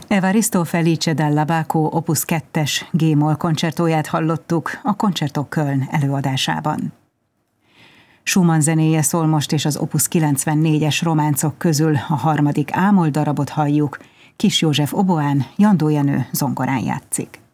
Evaristo Felice dell'Abaco Opus 2-es G-moll koncertóját hallottuk a Concerto Köln előadásában. Schumann zenéje szól most, és az Opus 94-es románcok közül a harmadik A-moll darabot halljuk. Kis József oboán, Jandó Jenő zongorán játszik.